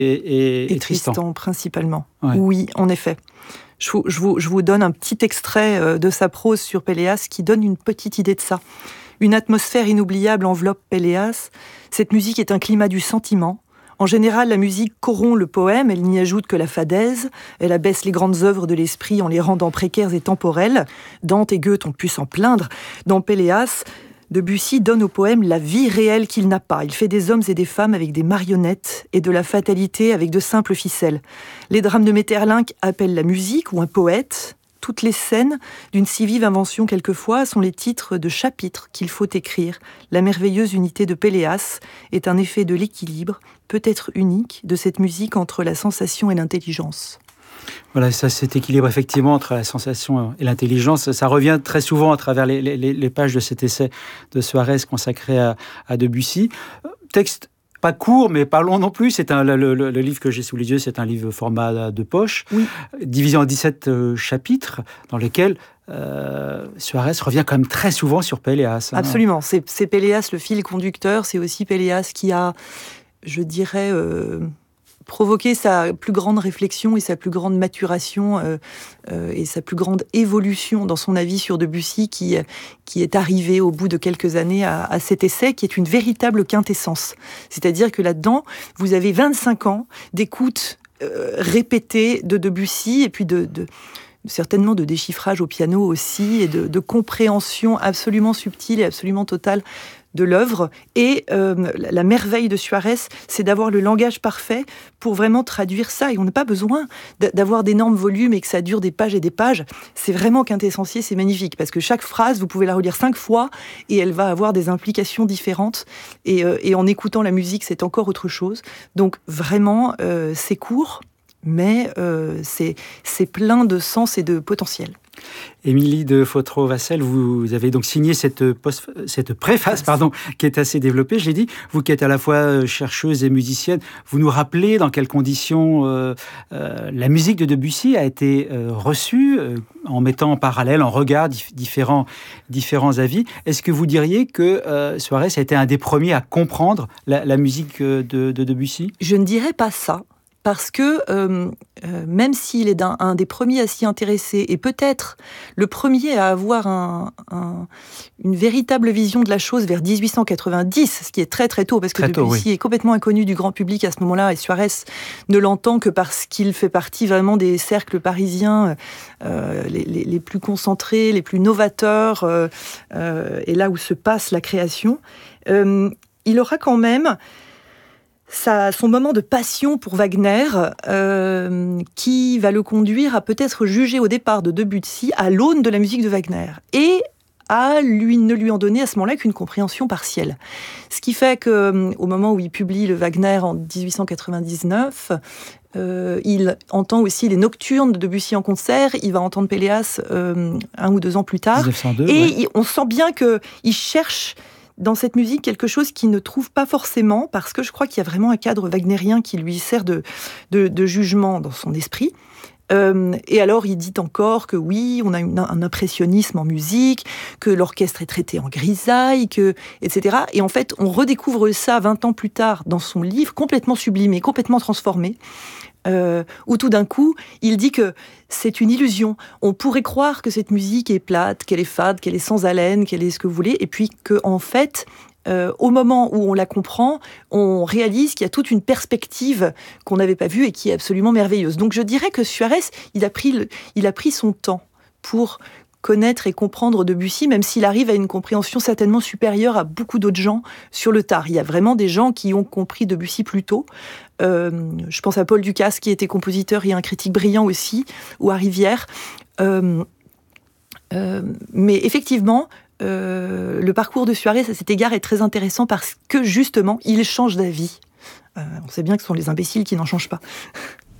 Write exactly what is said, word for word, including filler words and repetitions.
et, et, et, et Tristan. Tristan principalement. Ouais. Oui, en effet. Je vous, je, vous, je vous donne un petit extrait de sa prose sur Péléas qui donne une petite idée de ça. Une atmosphère inoubliable enveloppe Péléas. Cette musique est un climat du sentiment. En général, la musique corrompt le poème, elle n'y ajoute que la fadaise, elle abaisse les grandes œuvres de l'esprit en les rendant précaires et temporelles. Dante et Goethe ont pu s'en plaindre. Dans Péléas, Debussy donne au poème la vie réelle qu'il n'a pas. Il fait des hommes et des femmes avec des marionnettes et de la fatalité avec de simples ficelles. Les drames de Maeterlinck appellent la musique ou un poète. Toutes les scènes, d'une si vive invention quelquefois, sont les titres de chapitres qu'il faut écrire. La merveilleuse unité de Péléas est un effet de l'équilibre, peut-être unique, de cette musique entre la sensation et l'intelligence. Voilà, ça, cet équilibre effectivement entre la sensation et l'intelligence, ça revient très souvent à travers les, les, les pages de cet essai de Suarez consacré à, à Debussy. Texte pas court, mais pas long non plus. C'est un, le, le, le livre que j'ai sous les yeux, c'est un livre format de poche, oui. divisé en dix-sept euh, chapitres, dans lesquels euh, Suarez revient quand même très souvent sur Péléas. Hein. Absolument, c'est, c'est Péléas le fil conducteur, c'est aussi Péléas qui a, je dirais, euh, provoqué sa plus grande réflexion et sa plus grande maturation euh, euh, et sa plus grande évolution dans son avis sur Debussy qui, qui est arrivé au bout de quelques années à, à cet essai qui est une véritable quintessence. C'est-à-dire que là-dedans, vous avez vingt-cinq ans d'écoute euh, répétée de Debussy et puis de... de certainement de déchiffrage au piano aussi, et de, de compréhension absolument subtile et absolument totale de l'œuvre. Et euh, la merveille de Suarez, c'est d'avoir le langage parfait pour vraiment traduire ça. Et on n'a pas besoin d'avoir d'énormes volumes et que ça dure des pages et des pages. C'est vraiment quintessentiel, c'est magnifique. Parce que chaque phrase, vous pouvez la relire cinq fois et elle va avoir des implications différentes. Et, euh, et en écoutant la musique, c'est encore autre chose. Donc vraiment, euh, c'est court, mais euh, c'est, c'est plein de sens et de potentiel. Émilie de Fautereau-Vassel, vous avez donc signé cette, post, cette préface pardon, qui est assez développée, je l'ai dit. Vous qui êtes à la fois chercheuse et musicienne, vous nous rappelez dans quelles conditions euh, euh, la musique de Debussy a été euh, reçue, euh, en mettant en parallèle, en regard dif- différents, différents avis. Est-ce que vous diriez que euh, Suarez a été un des premiers à comprendre la, la musique de, de Debussy ? Je ne dirais pas ça. Parce que euh, euh, même s'il est d'un, un des premiers à s'y intéresser, et peut-être le premier à avoir un, un, une véritable vision de la chose vers dix-huit cent quatre-vingt-dix, ce qui est très très tôt, parce que très tôt, Debussy oui. est complètement inconnu du grand public à ce moment-là, et Suarez ne l'entend que parce qu'il fait partie vraiment des cercles parisiens euh, les, les, les plus concentrés, les plus novateurs, euh, euh, et là où se passe la création. Euh, il aura quand même... Ça, son moment de passion pour Wagner, euh, qui va le conduire à peut-être juger au départ de Debussy à l'aune de la musique de Wagner, et à lui, ne lui en donner à ce moment-là qu'une compréhension partielle. Ce qui fait qu'au moment où il publie le Wagner en dix-huit cent quatre-vingt-dix-neuf, euh, il entend aussi les Nocturnes de Debussy en concert, il va entendre Péléas euh, un ou deux ans plus tard, dix-neuf cent deux, et ouais. il, on sent bien qu'il cherche dans cette musique quelque chose qu'il ne trouve pas forcément, parce que je crois qu'il y a vraiment un cadre wagnérien qui lui sert de, de, de jugement dans son esprit. Euh, et alors il dit encore que oui, on a une, un impressionnisme en musique, que l'orchestre est traité en grisaille, que, et cetera. Et en fait, on redécouvre ça vingt ans plus tard dans son livre, complètement sublimé, complètement transformé. Euh, où tout d'un coup, il dit que c'est une illusion. On pourrait croire que cette musique est plate, qu'elle est fade, qu'elle est sans haleine, qu'elle est ce que vous voulez, et puis qu'en fait, euh, au moment où on la comprend, on réalise qu'il y a toute une perspective qu'on n'avait pas vue et qui est absolument merveilleuse. Donc je dirais que Suarez, il a pris, le, il a pris son temps pour connaître et comprendre Debussy, même s'il arrive à une compréhension certainement supérieure à beaucoup d'autres gens sur le tard. Il y a vraiment des gens qui ont compris Debussy plus tôt. Euh, je pense à Paul Ducasse, qui était compositeur et un critique brillant aussi, ou à Rivière. Euh, euh, mais effectivement, euh, le parcours de Suarez à cet égard est très intéressant parce que, justement, il change d'avis. Euh, on sait bien que ce sont les imbéciles qui n'en changent pas.